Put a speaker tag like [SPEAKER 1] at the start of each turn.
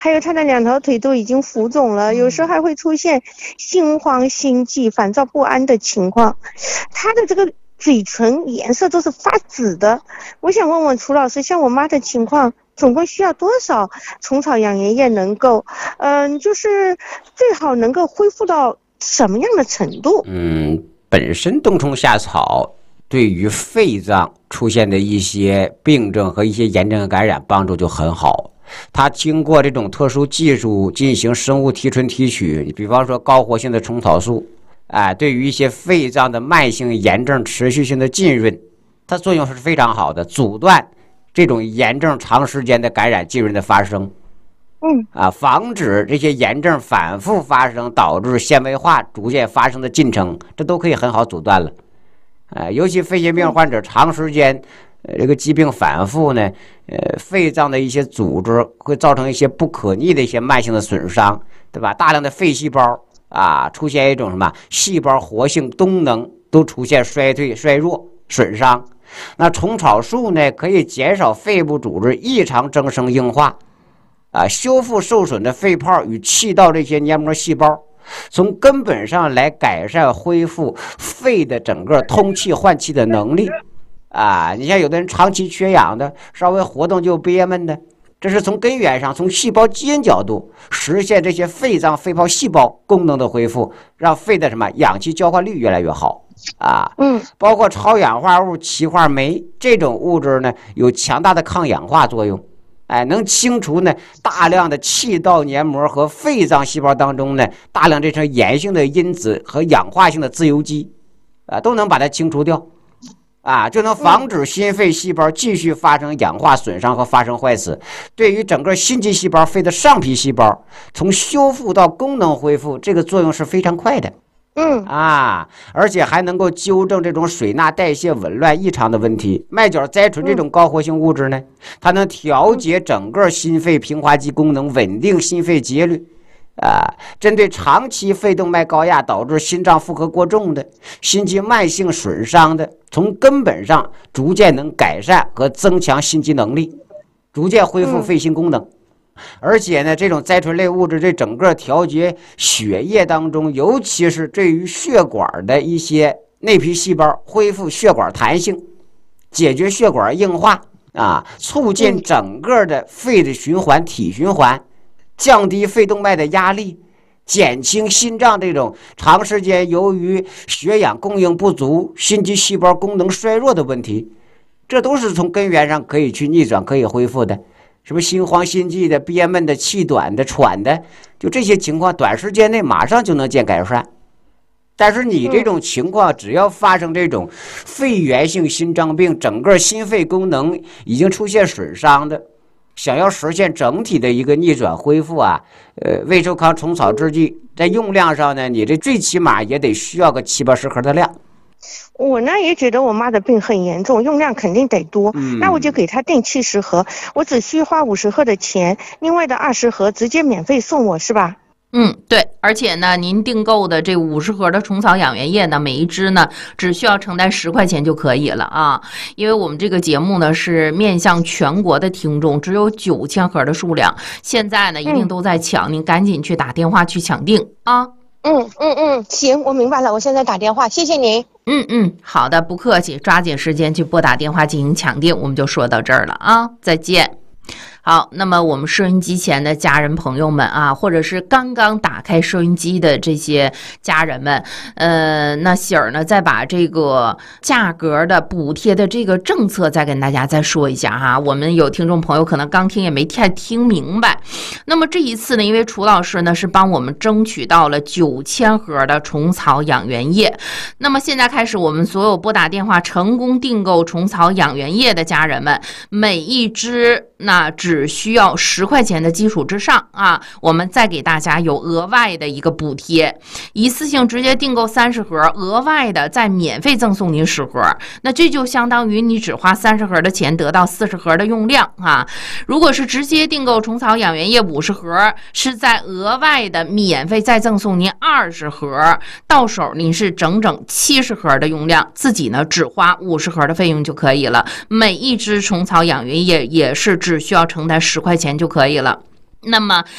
[SPEAKER 1] 还有他的2条腿都已经浮肿了，有时候还会出现心慌、心悸、烦躁不安的情况。他的这个嘴唇颜色都是发紫的。我想问问楚老师，像我妈的情况，总共需要多少虫草养颜液能够，就是最好能够恢复到什么样的程度？
[SPEAKER 2] 本身冬虫夏草对于肺脏出现的一些病症和一些炎症感染帮助就很好。它经过这种特殊技术进行生物提纯提取，比方说高活性的虫草素，对于一些肺脏的慢性炎症持续性的浸润，它作用是非常好的，阻断这种炎症长时间的感染浸润的发生。防止这些炎症反复发生，导致纤维化逐渐发生的进程，这都可以很好阻断了。尤其肺炎病患者长时间这个疾病反复呢，肺脏的一些组织会造成一些不可逆的一些慢性的损伤，对吧？大量的肺细胞出现一种什么细胞活性功能都出现衰退、衰弱、损伤。那虫草素呢，可以减少肺部组织异常增生硬化，修复受损的肺泡与气道这些黏膜细胞，从根本上来改善恢复肺的整个通气换气的能力。你像有的人长期缺氧的，稍微活动就憋闷的，这是从根源上，从细胞基因角度实现这些肺脏肺泡细胞功能的恢复，让肺的氧气交换率越来越好。包括超氧化物歧化酶这种物质呢，有强大的抗氧化作用，能清除呢大量的气道黏膜和肺脏细胞当中呢大量这种炎性的因子和氧化性的自由基，都能把它清除掉。就能防止心肺细胞继续发生氧化损伤和发生坏死。对于整个心肌细胞、肺的上皮细胞，从修复到功能恢复，这个作用是非常快的。而且还能够纠正这种水钠代谢紊乱异常的问题。麦角甾醇这种高活性物质呢，它能调节整个心肺平滑肌功能，稳定心肺节律。针对长期肺动脉高压导致心脏负荷过重的、心肌慢性损伤的，从根本上逐渐能改善和增强心肌能力，逐渐恢复肺心功能。而且呢，这种甾醇类物质这整个调节血液当中，尤其是对于血管的一些内皮细胞恢复血管弹性，解决血管硬化，促进整个的肺的循环、体循环，降低肺动脉的压力，减轻心脏这种长时间由于血氧供应不足、心肌细胞功能衰弱的问题，这都是从根源上可以去逆转、可以恢复的。什么心慌心悸的、憋闷的、气短的、喘的，就这些情况短时间内马上就能见改善。但是你这种情况只要发生这种肺源性心脏病，整个心肺功能已经出现损伤的，想要实现整体的一个逆转恢复胃寿康虫草制剂在用量上呢，你这最起码也得需要个70-80盒的量。
[SPEAKER 1] 我呢也觉得我妈的病很严重，用量肯定得多，那我就给她订70盒，我只需花50盒的钱，另外的20盒直接免费送我，是吧？
[SPEAKER 3] 对，而且呢，您订购的这50盒的虫草养元液呢，每一支呢只需要承担10块钱就可以了啊。因为我们这个节目呢是面向全国的听众，只有9000盒的数量，现在呢一定都在抢，您赶紧去打电话去抢订啊。
[SPEAKER 1] 行，我明白了，我现在打电话，谢谢您。
[SPEAKER 3] 好的，不客气，抓紧时间去拨打电话进行抢订，我们就说到这儿了啊，再见。好，那么我们收音机前的家人朋友们或者是刚刚打开收音机的这些家人们，那喜儿呢再把这个价格的补贴的这个政策再跟大家再说一下哈。我们有听众朋友可能刚听也没太听明白。那么这一次呢，因为楚老师呢是帮我们争取到了9000盒的虫草养元液，那么现在开始，我们所有拨打电话成功订购虫草养元液的家人们，每一支那只需要10块钱的基础之上我们再给大家有额外的一个补贴，一次性直接订购30盒，额外的再免费赠送您10盒，那这就相当于你只花30盒的钱得到40盒的用量如果是直接订购虫草养元液50盒，是在额外的免费再赠送您20盒，到手您是整整70盒的用量，自己呢只花50盒的费用就可以了。每一支虫草养元液也是只需要承担10块钱就可以了。那么